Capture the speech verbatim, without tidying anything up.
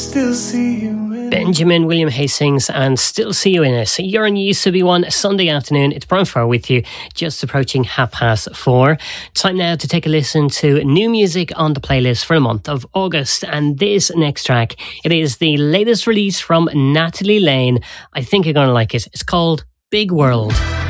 still see you in Benjamin William Hastings and Still See You In It. You're on Used to Be One Sunday afternoon. It's Brian Farr with you, just approaching half past four. Time now to take a listen to new music on the playlist for the month of August. And this next track, it is the latest release from Natalie Lane. I think you're going to like it. It's called Big World.